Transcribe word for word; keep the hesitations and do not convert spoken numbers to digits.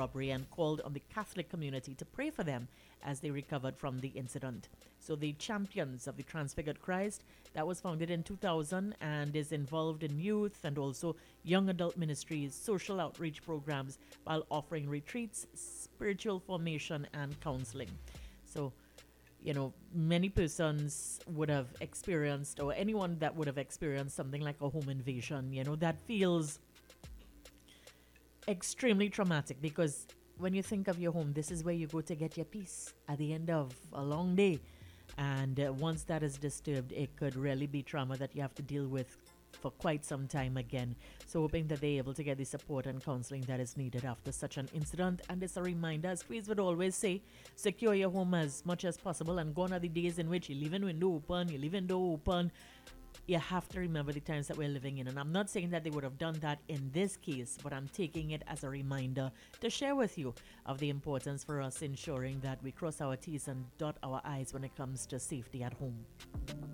robbery and called on the Catholic community to pray for them as they recovered from the incident. So the Champions of the Transfigured Christ, that was founded in two thousand and is involved in youth and also young adult ministries, social outreach programs, while offering retreats, spiritual formation, and counseling. So, you know, many persons would have experienced, or anyone that would have experienced something like a home invasion, you know, that feels extremely traumatic, because when you think of your home, this is where you go to get your peace at the end of a long day. And uh, once that is disturbed, it could really be trauma that you have to deal with for quite some time again. So hoping that they're able to get the support and counseling that is needed after such an incident. And it's a reminder, as Chris would always say, secure your home as much as possible, and gone are the days in which you're leaving window open, you're leaving door open. You have to remember the times that we're living in. And I'm not saying that they would have done that in this case, but I'm taking it as a reminder to share with you of the importance for us ensuring that we cross our T's and dot our I's when it comes to safety at home.